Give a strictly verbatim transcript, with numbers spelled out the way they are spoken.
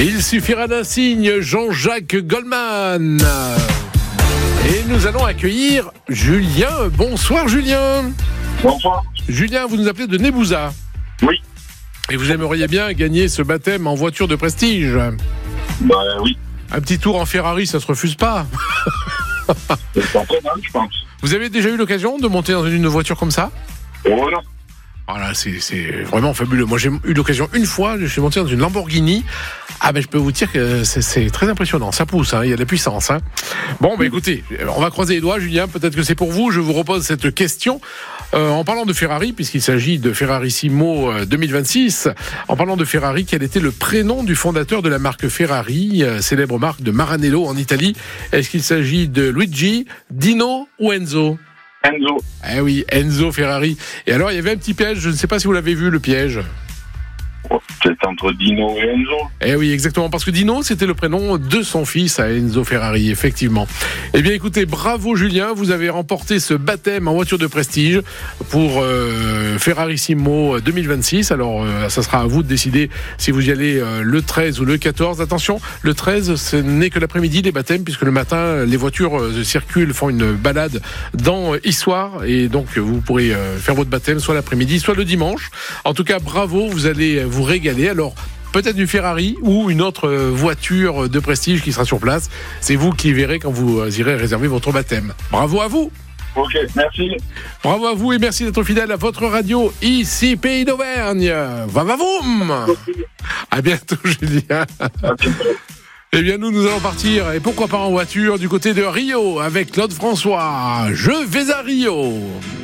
Il suffira d'un signe, Jean-Jacques Goldman. Et nous allons accueillir Julien. Bonsoir Julien. Bonsoir. Julien, vous nous appelez de Nebouza. Oui. Et vous aimeriez bien gagner ce baptême en voiture de prestige. Bah oui. Un petit tour en Ferrari, ça se refuse pas. C'est pas très mal, je pense. Vous avez déjà eu l'occasion de monter dans une voiture comme ça ? Oh non. Voilà, c'est, c'est vraiment fabuleux. Moi, j'ai eu l'occasion une fois, je suis monté dans une Lamborghini. Ah ben, je peux vous dire que c'est, c'est très impressionnant. Ça pousse, hein, il y a de la puissance. Hein. Bon, ben écoutez, on va croiser les doigts, Julien. Peut-être que c'est pour vous. Je vous repose cette question. Euh, en parlant de Ferrari, puisqu'il s'agit de Ferrarissimo deux mille vingt-six, en parlant de Ferrari, quel était le prénom du fondateur de la marque Ferrari, euh, célèbre marque de Maranello en Italie ? Est-ce qu'il s'agit de Luigi, Dino ou Enzo ? Enzo. Eh oui, Enzo Ferrari. Et alors, il y avait un petit piège, je ne sais pas si vous l'avez vu, le piège. C'est entre Dino et Enzo. Eh oui, exactement, parce que Dino, c'était le prénom de son fils à Enzo Ferrari, effectivement. Eh bien, écoutez, bravo Julien, vous avez remporté ce baptême en voiture de prestige pour euh, Ferrarissimo deux mille vingt-six. Alors, euh, ça sera à vous de décider si vous y allez euh, le treize ou le quatorze. Attention, le treize, ce n'est que l'après-midi des baptêmes, puisque le matin, les voitures euh, circulent, font une balade dans euh, Issoire, et donc vous pourrez euh, faire votre baptême soit l'après-midi, soit le dimanche. En tout cas, bravo, vous allez vous régaler. Alors, peut-être une Ferrari ou une autre voiture de prestige qui sera sur place. C'est vous qui verrez quand vous irez réserver votre baptême. Bravo à vous. Ok, merci. Bravo à vous et merci d'être fidèle à votre radio ici, Pays d'Auvergne. Va va voum. À bientôt, Julien. Eh bien, nous, nous allons partir, et pourquoi pas en voiture, du côté de Rio, avec Claude François. Je vais à Rio.